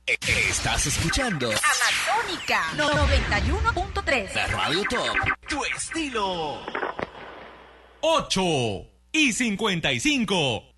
Estás escuchando Amazónica 91.3. la Radio Top. Tu estilo. 8:55.